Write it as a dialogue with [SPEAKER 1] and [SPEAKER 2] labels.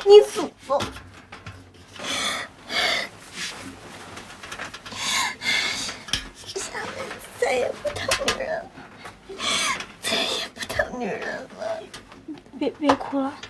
[SPEAKER 1] 你祖宗！下辈子再也不疼女人了，再也不疼女人了。
[SPEAKER 2] 别哭了，